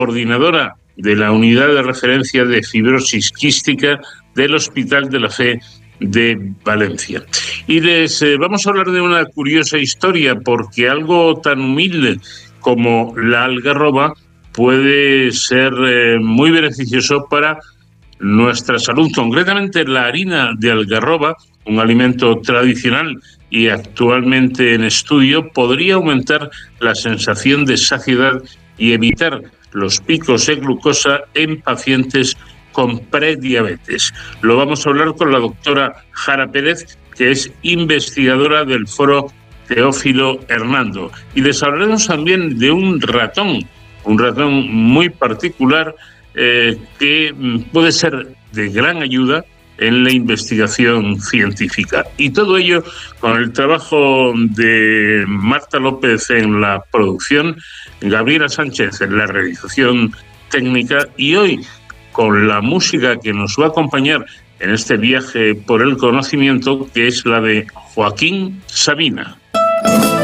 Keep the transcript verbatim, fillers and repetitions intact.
coordinadora de la Unidad de Referencia de Fibrosis Quística del Hospital de la Fe de Valencia. Y les eh, vamos a hablar de una curiosa historia, porque algo tan humilde como la algarroba puede ser eh, muy beneficioso para nuestra salud. Concretamente, la harina de algarroba, un alimento tradicional y actualmente en estudio, podría aumentar la sensación de saciedad y evitar los picos de glucosa en pacientes con prediabetes. Lo vamos a hablar con la doctora Jara Pérez, que es investigadora del Foro Teófilo Hernando. Y les hablaremos también de un ratón, un ratón muy particular eh, que puede ser de gran ayuda en la investigación científica. Y todo ello con el trabajo de Marta López en la producción, Gabriela Sánchez en la realización técnica, y hoy con la música que nos va a acompañar en este viaje por el conocimiento, que es la de Joaquín Sabina.